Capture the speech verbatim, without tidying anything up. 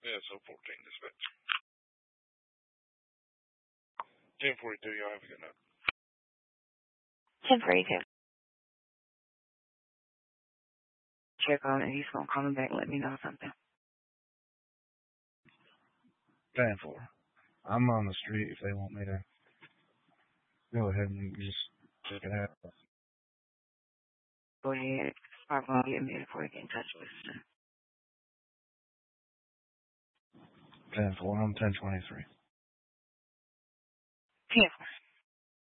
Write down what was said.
Yeah, so fourteen dispatch. ten forty-two, y'all have a good night. ten forty-two. Check on it. He's going to call me back and let me know something. ten four. I'm on the street if they want me to go ahead and just check it out. Go ahead. Start going to get me before you get in touch with us. ten four. I'm ten twenty-three. ten four.